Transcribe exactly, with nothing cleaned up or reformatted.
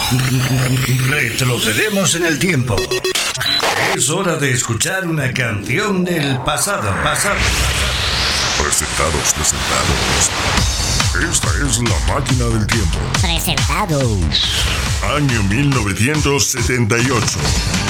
Retrocedemos en el tiempo. Es hora de escuchar una canción del pasado, pasado. Presentados, presentados. Esta es la máquina del tiempo. Presentados. Año mil novecientos setenta y ocho.